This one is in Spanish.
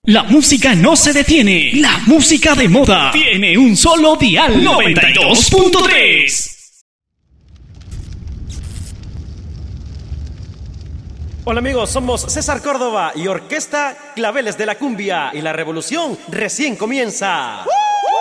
La música no se detiene. La música de moda tiene un solo dial. 92.3. Hola amigos, somos César Córdoba y Orquesta Claveles de la Cumbia y la revolución recién comienza.